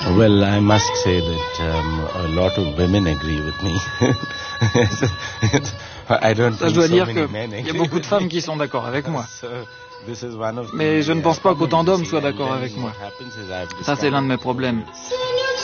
Well, I must say that a lot of women agree with me. I don't Ça, je think dois so dire many men qu'il y a agree beaucoup de with femmes me. qui sont d'accord avec moi. So, this is one of Mais the, je ne pense pas qu'autant problems, d'hommes you see, soient and d'accord then avec moi. what happens is I've Ça, c'est l'un de mes discovered problèmes. that